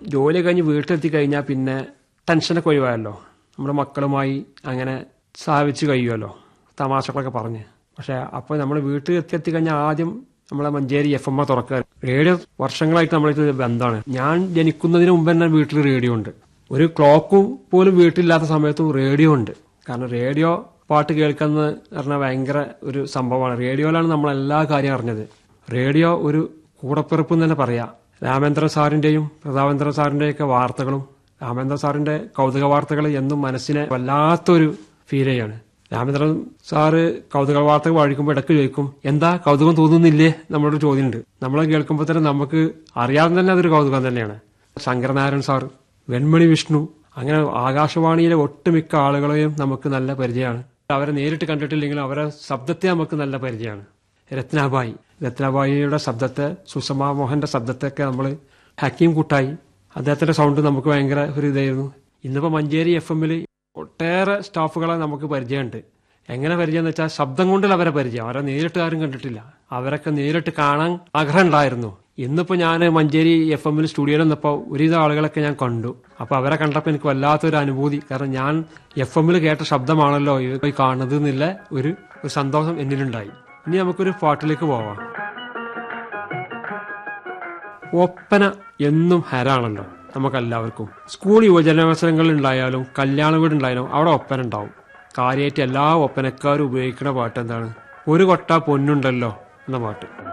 ജോലി കഴിഞ്ഞ് വീട്ടിലെത്തി കഴിഞ്ഞാൽ പിന്നെ ടെൻഷനൊക്കെ ഒഴിവായല്ലോ. നമ്മുടെ മക്കളുമായി അങ്ങനെ സഹായിച്ച് കഴിയുമല്ലോ, തമാശകളൊക്കെ പറഞ്ഞ്. പക്ഷെ അപ്പോൾ നമ്മൾ വീട്ടിൽ എത്തി കഴിഞ്ഞാൽ ആദ്യം നമ്മളെ മഞ്ചേരി FM തുറക്കുക. റേഡിയോ വർഷങ്ങളായിട്ട് നമ്മളായിട്ട് ബന്ധമാണ്. ഞാൻ ജനിക്കുന്നതിന് മുമ്പ് തന്നെ വീട്ടിൽ റേഡിയോ ഉണ്ട്. ഒരു ക്ലോക്കും പോലും വീട്ടിലില്ലാത്ത സമയത്തും റേഡിയോ ഉണ്ട്. കാരണം റേഡിയോ പാട്ട് കേൾക്കുന്നത് പറഞ്ഞാൽ ഭയങ്കര ഒരു സംഭവമാണ്. റേഡിയോയിലാണ് നമ്മൾ എല്ലാ കാര്യം അറിഞ്ഞത്. റേഡിയോ ഒരു കൂടപ്പിറപ്പ് എന്ന് തന്നെ പറയാം. രാമേന്ദ്രൻ സാറിന്റെയും പ്രതാപേന്ദ്രൻ സാറിന്റെയും ഒക്കെ വാർത്തകളും, രാമേന്ദ്രൻ സാറിന്റെ കൗതുക വാർത്തകൾ എന്നും മനസ്സിനെ വല്ലാത്തൊരു ഫീൽ ചെയ്യാണ്. രാമേന്ദ്രൻ സാറ് കൗതുക വാർത്തകൾ വായിക്കുമ്പോൾ ഇടയ്ക്ക് ചോദിക്കും, എന്താ കൗതുകം തോന്നുന്നില്ലേ? നമ്മളൊരു ചോദ്യമുണ്ട്. നമ്മളെ കേൾക്കുമ്പോൾ തന്നെ നമുക്ക് അറിയാതെ തന്നെ അതൊരു കൗതുകം തന്നെയാണ്. ശങ്കരനാരായണൻ സാർ, വെൺമണി വിഷ്ണു, അങ്ങനെ ആകാശവാണിയിലെ ഒട്ടുമിക്ക ആളുകളെയും നമുക്ക് നല്ല പരിചയമാണ്. അവരെ നേരിട്ട് കണ്ടിട്ടില്ലെങ്കിലും അവരെ ശബ്ദത്തെ നമുക്ക് നല്ല പരിചയമാണ്. രത്നാബായിയുടെ ശബ്ദത്തെ, സുഷമാ മോഹന്റെ ശബ്ദത്തെയൊക്കെ നമ്മൾ, ഹക്കീം കുട്ടായി, അദ്ദേഹത്തിന്റെ സൗണ്ട് നമുക്ക് ഭയങ്കര ഒരു ഇതായിരുന്നു. ഇന്നിപ്പോ മഞ്ചേരി FM ഒട്ടേറെ സ്റ്റാഫുകളെ നമുക്ക് പരിചയമുണ്ട്. എങ്ങനെ പരിചയം എന്ന് വെച്ചാൽ ശബ്ദം കൊണ്ടുള്ള അവരെ പരിചയം. അവരെ നേരിട്ട് ആരും കണ്ടിട്ടില്ല. അവരൊക്കെ നേരിട്ട് കാണാൻ ആഗ്രഹം ഉണ്ടായിരുന്നു. ഇന്നിപ്പോ ഞാൻ മഞ്ചേരി FM സ്റ്റുഡിയോയിൽ നിന്നപ്പോൾ ഒരുവിധ ആളുകളൊക്കെ ഞാൻ കണ്ടു. അപ്പൊ അവരെ കണ്ടപ്പോൾ എനിക്ക് വല്ലാത്തൊരു അനുഭൂതി. കാരണം ഞാൻ FM കേട്ട ശബ്ദമാണല്ലോ ഈ കാണുന്നത് എന്നുള്ള ഒരു സന്തോഷം എന്നിലുണ്ടായി. ഇനി നമുക്കൊരു പാട്ടിലേക്ക് പോവാം. ഒപ്പന എന്നും ഹരാണല്ലോ നമുക്കെല്ലാവർക്കും. സ്കൂൾ യുവജനോത്സവങ്ങളിൽ ഉണ്ടായാലും കല്യാണ വീടുണ്ടായാലും അവിടെ ഒപ്പന ഉണ്ടാവും. കാര്യമായിട്ട് എല്ലാ ഒപ്പനക്കാരും ഉപയോഗിക്കുന്ന പാട്ട് എന്താണ്? ഒരു കൊട്ട പൊന്നുണ്ടല്ലോ എന്ന പാട്ട്.